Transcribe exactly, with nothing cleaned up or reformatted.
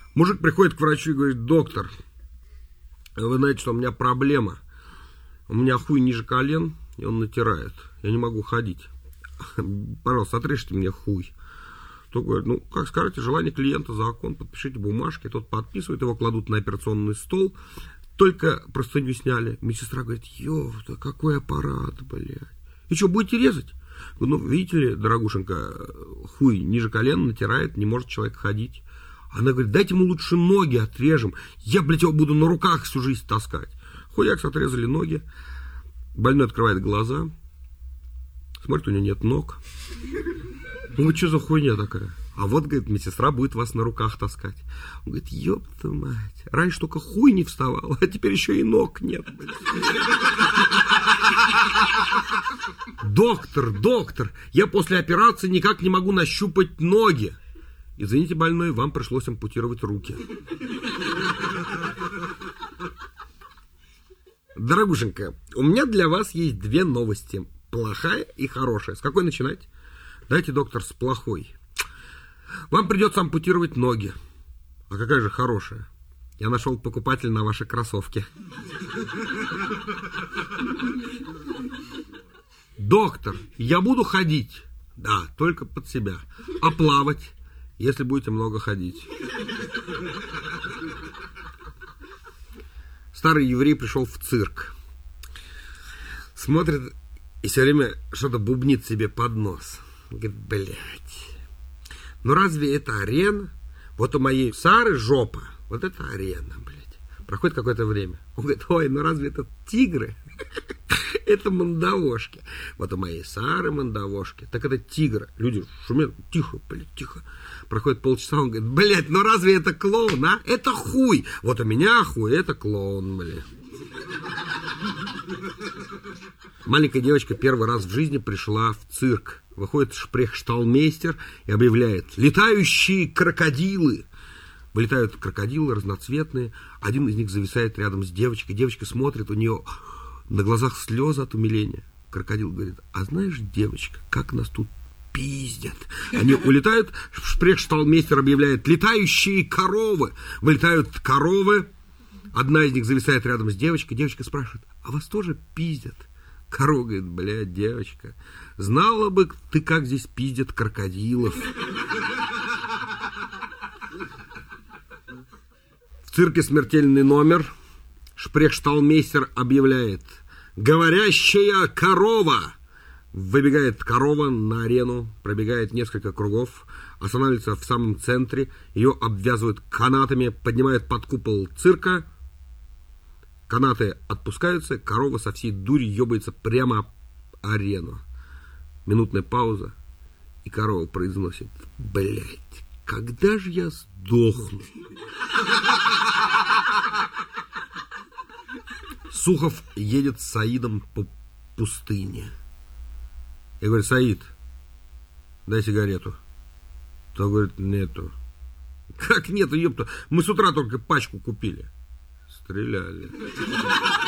Мужик приходит к врачу и говорит: доктор, вы знаете, что у меня проблема. У меня хуй ниже колен, и он натирает. Я не могу ходить. Пожалуйста, отрежьте мне хуй. Тот говорит: ну, как скажете, желание клиента, закон, подпишите бумажки. Тот подписывает, его кладут на операционный стол. Только простыню сняли. Медсестра говорит: ёпта, какой аппарат, блядь. И что, будете резать? Ну, видите ли, дорогушенька, хуй ниже колена натирает, не может человек ходить. Она говорит: дайте ему лучше ноги отрежем. Я, блядь, его буду на руках всю жизнь таскать. Хуякс, отрезали ноги. Больной открывает глаза. Смотрит, у него нет ног. Он говорит: что за хуйня такая? А вот, говорит, медсестра будет вас на руках таскать. Он говорит: ёпта мать, раньше только хуй не вставал, а теперь еще и ног нет. Доктор, доктор, я после операции никак не могу нащупать ноги. Извините, больной, вам пришлось ампутировать руки. Дорогушенька, у меня для вас есть две новости. Плохая и хорошая. С какой начинать? Дайте, доктор, с плохой. Вам придется ампутировать ноги. А какая же хорошая? Я нашел покупателя на ваши кроссовки. Доктор, я буду ходить. Да, только под себя. А плавать, если будете много ходить. Старый еврей пришел в цирк. Смотрит и все время что-то бубнит себе под нос. Говорит: блядь, ну разве это арена? Вот у моей Сары жопа. Вот это арена, блядь. Проходит какое-то время. Он говорит: ой, ну разве это тигры? Это мандавошки. Вот у моей Сары мандавошки. Так это тигры. Люди шумят. Тихо, блядь, тихо. Проходит полчаса, он говорит: блядь, ну разве это клоун, а? Это хуй. Вот у меня хуй, это клоун, блядь. Маленькая девочка первый раз в жизни пришла в цирк. Выходит шпрехшталмейстер и объявляет: летающие крокодилы. Вылетают крокодилы разноцветные. Один из них зависает рядом с девочкой. Девочка смотрит, у нее на глазах слезы от умиления. Крокодил говорит: а знаешь, девочка, как нас тут пиздят. Они улетают, шпрехшталмейстер объявляет: летающие коровы. Вылетают коровы. Одна из них зависает рядом с девочкой. Девочка спрашивает: а вас тоже пиздят? Корова говорит: блядь, девочка, знала бы ты, как здесь пиздят крокодилов. В цирке смертельный номер. Шпрехшталмейстер объявляет: говорящая корова. Выбегает корова на арену, пробегает несколько кругов, останавливается в самом центре, ее обвязывают канатами, поднимают под купол цирка. Канаты отпускаются, корова со всей дури ебается прямо об арену. Минутная пауза, и корова произносит: блять, когда же я сдохну? Сухов едет с Саидом по пустыне. Я говорю: Саид, дай сигарету. Тот говорит: нету. Как нету, ёпта? Мы с утра только пачку купили. Стреляли.